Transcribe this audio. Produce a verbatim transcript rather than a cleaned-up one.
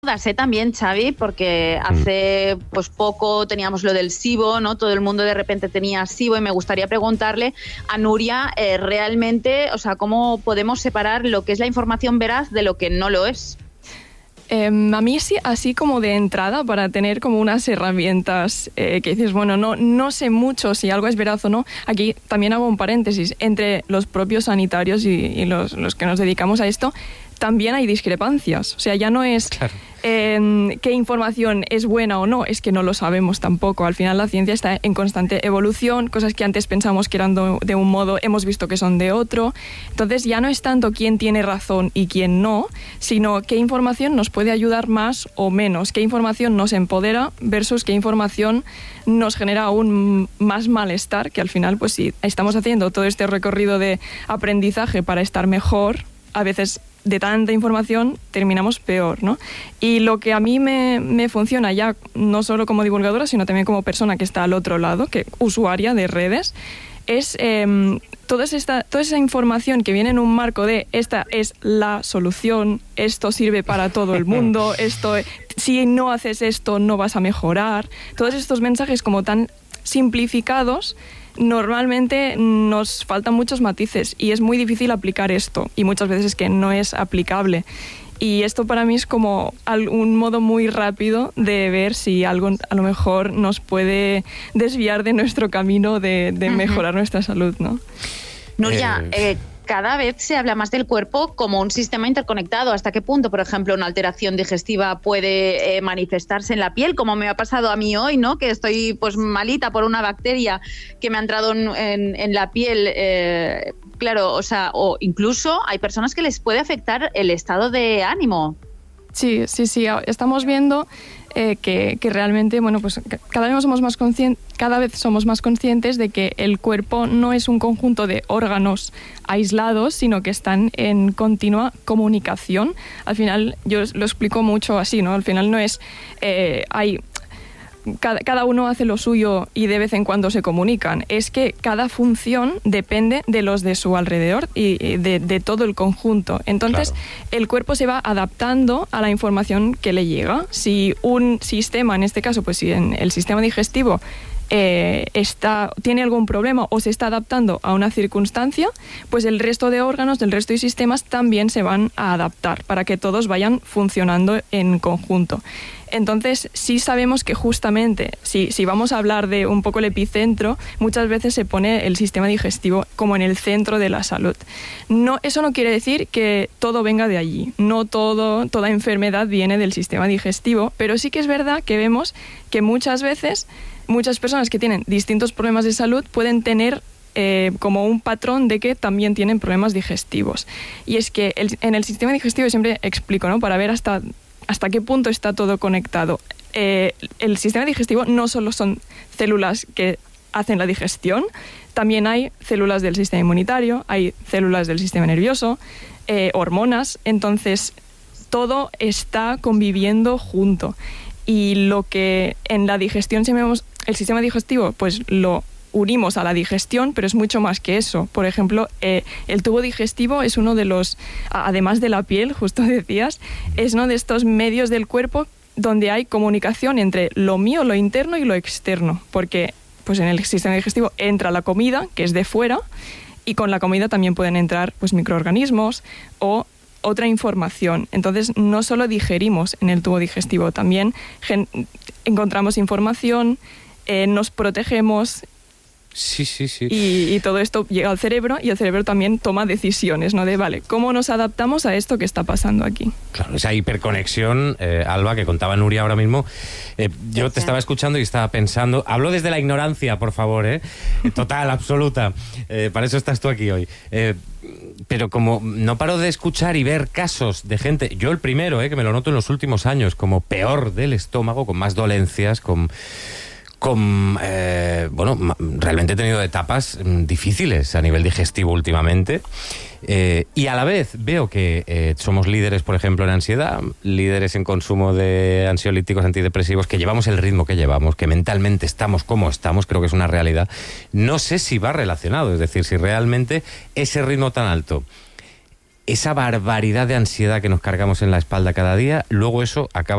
Sé también, Xavi, porque hace pues poco teníamos lo del SIBO, ¿no? Todo el mundo de repente tenía SIBO y me gustaría preguntarle a Nuria eh, realmente, o sea, cómo podemos separar lo que es la información veraz de lo que no lo es. Eh, a mí sí, así como de entrada, para tener como unas herramientas eh, que dices, bueno, no, no sé mucho si algo es veraz o no. Aquí también hago un paréntesis, entre los propios sanitarios y, y los, los que nos dedicamos a esto, también hay discrepancias. O sea, ya no es claro. eh, qué información es buena o no, es que no lo sabemos tampoco. Al final la ciencia está en constante evolución, cosas que antes pensamos que eran de, de un modo, hemos visto que son de otro. Entonces ya no es tanto quién tiene razón y quién no, sino qué información nos puede ayudar más o menos, qué información nos empodera versus qué información nos genera aún más malestar, que al final, pues si estamos haciendo todo este recorrido de aprendizaje para estar mejor, a veces de tanta información terminamos peor, ¿no? Y lo que a mí me, me funciona ya, no solo como divulgadora, sino también como persona que está al otro lado, que usuaria de redes, es eh, toda, esta, toda esa información que viene en un marco de esta es la solución, esto sirve para todo el mundo, esto, si no haces esto no vas a mejorar. Todos estos mensajes como tan simplificados, normalmente nos faltan muchos matices y es muy difícil aplicar esto y muchas veces es que no es aplicable. Y esto para mí es como un modo muy rápido de ver si algo a lo mejor nos puede desviar de nuestro camino de, de mejorar uh-huh. nuestra salud, ¿no? Nuria, eh... eh, cada vez se habla más del cuerpo como un sistema interconectado. ¿Hasta qué punto, por ejemplo, una alteración digestiva puede eh, manifestarse en la piel? Como me ha pasado a mí hoy, ¿no? Que estoy pues malita por una bacteria que me ha entrado en, en, en la piel. Eh, claro, o sea, o incluso hay personas que les puede afectar el estado de ánimo. Sí, sí, sí. Estamos viendo eh, que, que realmente, bueno, pues cada vez somos más conscientes, cada vez somos más conscientes de que el cuerpo no es un conjunto de órganos aislados, sino que están en continua comunicación. Al final, yo lo explico mucho así, ¿no? Al final no es, eh, hay... Cada, cada uno hace lo suyo y de vez en cuando se comunican. Es que cada función depende de los de su alrededor y de, de todo el conjunto. Entonces, claro. el cuerpo se va adaptando a la información que le llega. Si un sistema, en este caso, pues si en el sistema digestivo eh, está, tiene algún problema o se está adaptando a una circunstancia, pues el resto de órganos, del resto de sistemas también se van a adaptar para que todos vayan funcionando en conjunto. Entonces, sí sabemos que justamente, si, si vamos a hablar de un poco el epicentro, muchas veces se pone el sistema digestivo como en el centro de la salud. No, eso no quiere decir que todo venga de allí, no todo, toda enfermedad viene del sistema digestivo, pero sí que es verdad que vemos que muchas veces, muchas personas que tienen distintos problemas de salud pueden tener Eh, como un patrón de que también tienen problemas digestivos. Y es que el, en el sistema digestivo siempre explico, ¿no? Para ver hasta, hasta qué punto está todo conectado. Eh, el sistema digestivo no solo son células que hacen la digestión, también hay células del sistema inmunitario, hay células del sistema nervioso, eh, hormonas, entonces todo está conviviendo junto. Y lo que en la digestión siempre vemos, el sistema digestivo, pues lo unimos a la digestión, pero es mucho más que eso. Por ejemplo, eh, el tubo digestivo es uno de los, además de la piel, justo decías, es uno de estos medios del cuerpo donde hay comunicación entre lo mío, lo interno y lo externo, porque pues en el sistema digestivo entra la comida, que es de fuera, y con la comida también pueden entrar pues microorganismos o otra información. Entonces, no solo digerimos en el tubo digestivo, también gen- encontramos información, eh, nos protegemos. Sí, sí, sí. Y, y todo esto llega al cerebro y el cerebro también toma decisiones, ¿no? De, vale, ¿cómo nos adaptamos a esto que está pasando aquí? Claro, esa hiperconexión, eh, Alba, que contaba Nuria ahora mismo. Eh, yo te estaba escuchando y estaba pensando... Hablo desde la ignorancia, por favor, ¿eh? Total, absoluta. Eh, para eso estás tú aquí hoy. Eh, pero como no paro de escuchar y ver casos de gente... Yo el primero, eh, que me lo noto en los últimos años, como peor del estómago, con más dolencias, con... con eh, bueno, realmente he tenido etapas difíciles a nivel digestivo últimamente, eh, y a la vez veo que eh, somos líderes, por ejemplo, en ansiedad, líderes en consumo de ansiolíticos, antidepresivos, que llevamos el ritmo que llevamos, que mentalmente estamos como estamos, creo que es una realidad. No sé si va relacionado, es decir, si realmente ese ritmo tan alto, esa barbaridad de ansiedad que nos cargamos en la espalda cada día, luego eso acaba